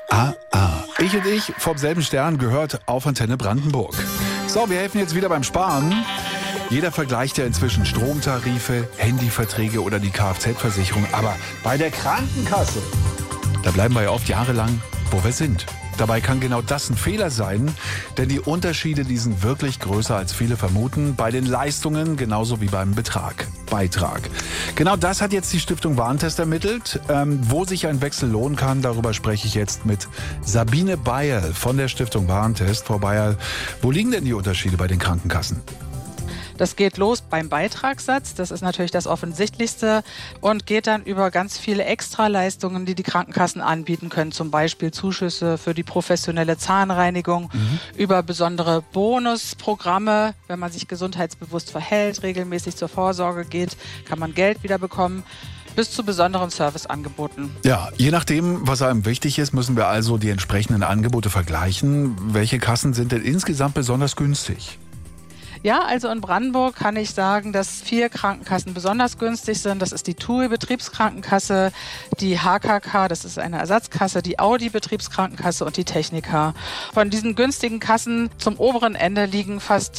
Ich und ich vom selben Stern gehört auf Antenne Brandenburg. So, wir helfen jetzt wieder beim Sparen. Jeder vergleicht ja inzwischen Stromtarife, Handyverträge oder die Kfz-Versicherung. Aber bei der Krankenkasse, da bleiben wir ja oft jahrelang, wo wir sind. Dabei kann genau das ein Fehler sein, denn die Unterschiede, die sind wirklich größer, als viele vermuten, bei den Leistungen genauso wie beim Beitrag. Genau das hat jetzt die Stiftung Warentest ermittelt. Wo sich ein Wechsel lohnen kann, darüber spreche ich jetzt mit Sabine Beierl von der Stiftung Warentest. Frau Beierl, wo liegen denn die Unterschiede bei den Krankenkassen? Das geht los beim Beitragssatz, das ist natürlich das Offensichtlichste und geht dann über ganz viele Extraleistungen, die die Krankenkassen anbieten können, zum Beispiel Zuschüsse für die professionelle Zahnreinigung, über besondere Bonusprogramme, wenn man sich gesundheitsbewusst verhält, regelmäßig zur Vorsorge geht, kann man Geld wieder bekommen, bis zu besonderen Serviceangeboten. Ja, je nachdem, was einem wichtig ist, müssen wir also die entsprechenden Angebote vergleichen. Welche Kassen sind denn insgesamt besonders günstig? Ja, also in Brandenburg kann ich sagen, dass 4 Krankenkassen besonders günstig sind. Das ist die TUI Betriebskrankenkasse, die HKK, das ist eine Ersatzkasse, die Audi Betriebskrankenkasse und die Techniker. Von diesen günstigen Kassen zum oberen Ende liegen fast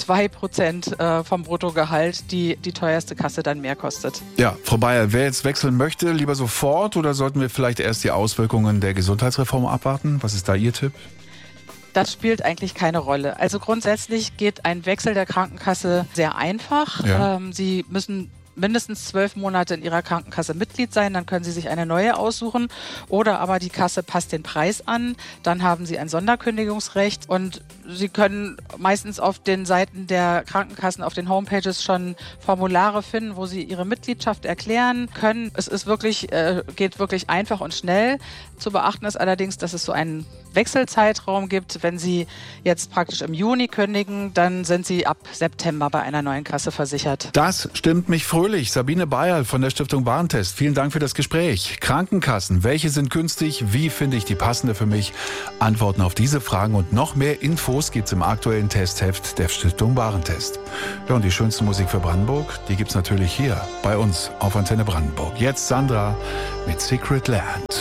2% vom Bruttogehalt, die teuerste Kasse dann mehr kostet. Ja, Frau Beierl, wer jetzt wechseln möchte, lieber sofort oder sollten wir vielleicht erst die Auswirkungen der Gesundheitsreform abwarten? Was ist da Ihr Tipp? Das spielt eigentlich keine Rolle. Also grundsätzlich geht ein Wechsel der Krankenkasse sehr einfach. Ja. Sie müssen mindestens 12 Monate in Ihrer Krankenkasse Mitglied sein, dann können Sie sich eine neue aussuchen. Oder aber die Kasse passt den Preis an, dann haben Sie ein Sonderkündigungsrecht und Sie können meistens auf den Seiten der Krankenkassen, auf den Homepages schon Formulare finden, wo Sie Ihre Mitgliedschaft erklären können. Es ist wirklich, geht wirklich einfach und schnell. Zu beachten ist allerdings, dass es so einen Wechselzeitraum gibt. Wenn Sie jetzt praktisch im Juni kündigen, dann sind Sie ab September bei einer neuen Kasse versichert. Das stimmt mich fröhlich. Sabine Beierl von der Stiftung Warentest. Vielen Dank für das Gespräch. Krankenkassen, welche sind günstig? Wie finde ich die passende für mich? Antworten auf diese Fragen und noch mehr Infos gibt's im aktuellen Testheft der Stiftung Warentest. Ja, und die schönste Musik für Brandenburg, die gibt's natürlich hier bei uns auf Antenne Brandenburg. Jetzt Sandra mit Secret Land.